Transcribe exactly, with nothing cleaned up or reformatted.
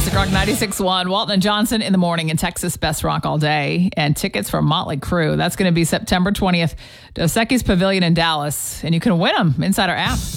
Classic Rock ninety-six point one. Walton and Johnson in the morning in Texas Best Rock all day. And tickets for Motley Crue. That's going to be September twentieth. Dos Equis Pavilion in Dallas. And you can win them inside our app.